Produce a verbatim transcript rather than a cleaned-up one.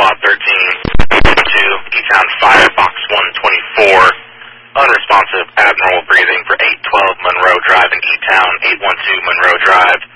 Lot thirteen, two, E-Town Fire, Box one twenty-four. Unresponsive abnormal breathing for eight twelve Monroe Drive in E-Town, eight one two Monroe Drive.